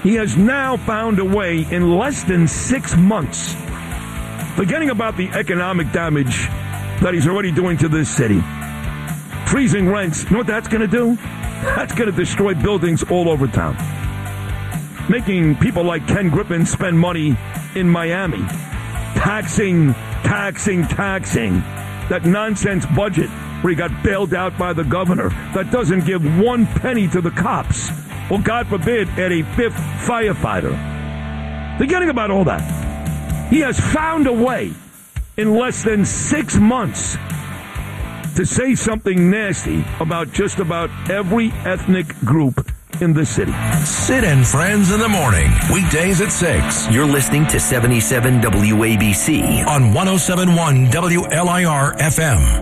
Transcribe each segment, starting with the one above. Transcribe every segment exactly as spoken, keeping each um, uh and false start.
He has now found a way in less than six months, forgetting about the economic damage that he's already doing to this city. Freezing rents, you know what that's going to do? That's going to destroy buildings all over town. Making people like Ken Griffin spend money in Miami. Taxing, taxing, taxing. That nonsense budget where he got bailed out by the governor that doesn't give one penny to the cops. Or, God forbid, add a fifth firefighter. Forgetting about all that. He has found a way in less than six months to say something nasty about just about every ethnic group in the city. Sid and Friends in the morning, weekdays at six. You're listening to seventy-seven W A B C on one oh seven point one W L I R F M.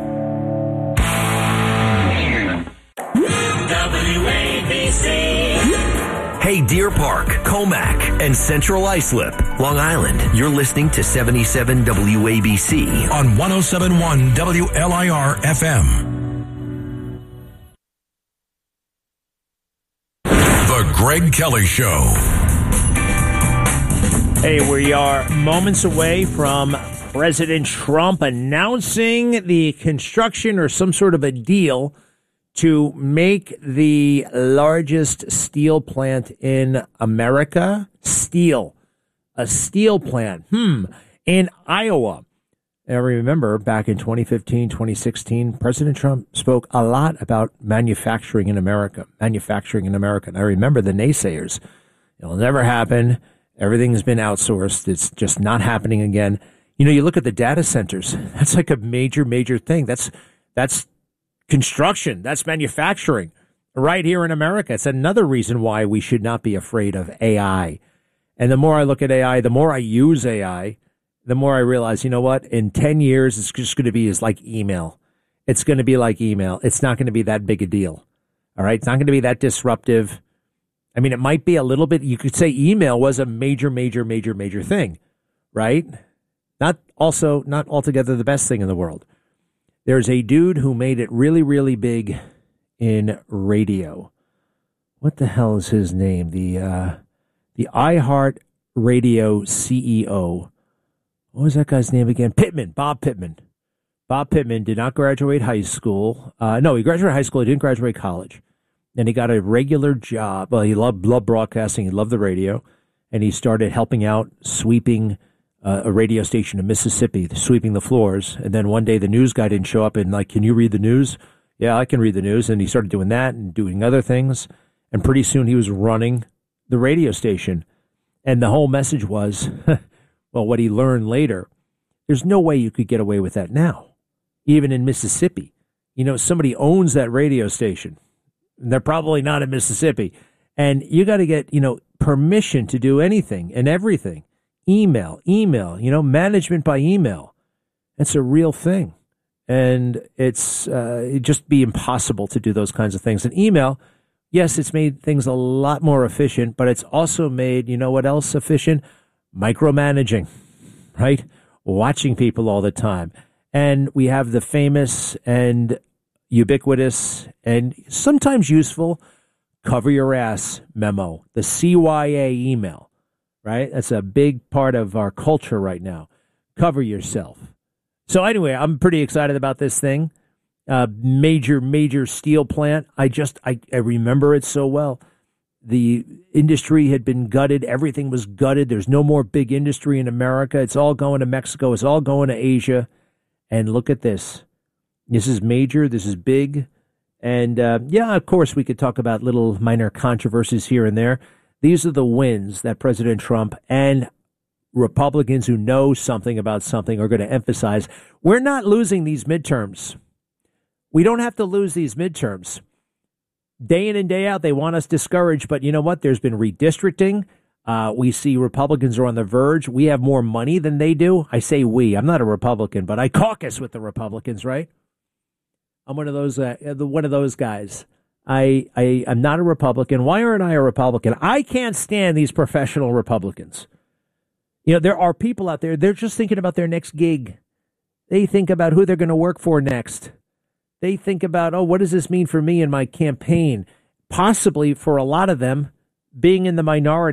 W A B C. Hey, Deer Park, Comac, and Central Islip, Long Island. You're listening to seventy-seven W A B C on one oh seven point one W L I R F M. The Greg Kelly Show. Hey, we are moments away from President Trump announcing the construction or some sort of a deal to make the largest steel plant in America. Steel. A steel plant. Hmm. In Iowa. And I remember back in twenty fifteen, twenty sixteen, President Trump spoke a lot about manufacturing in America. Manufacturing in America. And I remember the naysayers. It'll never happen. Everything's been outsourced. It's just not happening again. You know, you look at the data centers. That's like a major, major thing. That's that's construction. That's manufacturing right here in America. It's another reason why we should not be afraid of A I. And the more I look at A I, the more I use A I, the more I realize, you know what? In ten years, it's just going to be is like email. It's going to be like email. It's not going to be that big a deal. All right. It's not going to be that disruptive. I mean, it might be a little bit. You could say email was a major, major, major, major thing, right? Not also, not altogether the best thing in the world. There's a dude who made it really, really big in radio. What the hell is his name? The uh, the iHeart Radio C E O. What was that guy's name again? Pittman, Bob Pittman. Bob Pittman did not graduate high school. Uh, no, he graduated high school. He didn't graduate college. And he got a regular job. Well, he loved, loved broadcasting. He loved the radio. And he started helping out, sweeping uh, a radio station in Mississippi, sweeping the floors. And then one day the news guy didn't show up and like, can you read the news? Yeah, I can read the news. And he started doing that and doing other things. And pretty soon he was running the radio station. And the whole message was, well, what he learned later, there's no way you could get away with that now, even in Mississippi. You know, somebody owns that radio station. And they're probably not in Mississippi. And you got to get, you know, permission to do anything and everything. Email, email, you know, management by email. It's a real thing. And it's uh, it'd just be impossible to do those kinds of things. And email, yes, it's made things a lot more efficient, but it's also made, you know what else efficient? Micromanaging, right? Watching people all the time. And we have the famous and ubiquitous and sometimes useful cover your ass memo, the C Y A email, right? That's a big part of our culture right now. Cover yourself. So anyway, I'm pretty excited about this thing. Uh, major, major steel plant. I just, I, I remember it so well. The industry had been gutted. Everything was gutted. There's no more big industry in America. It's all going to Mexico. It's all going to Asia. And look at this. This is major. This is big. And, uh, yeah, of course, we could talk about little minor controversies here and there. These are the wins that President Trump and Republicans who know something about something are going to emphasize. We're not losing these midterms. We don't have to lose these midterms. Day in and day out, they want us discouraged. But you know what? There's been redistricting. Uh, we see Republicans are on the verge. We have more money than they do. I say we. I'm not a Republican, but I caucus with the Republicans, right? I'm one of those uh, one of those guys. I, I, I'm not a Republican. Why aren't I a Republican? I can't stand these professional Republicans. You know, there are people out there, they're just thinking about their next gig. They think about who they're going to work for next. They think about, oh, what does this mean for me in my campaign? Possibly for a lot of them, being in the minority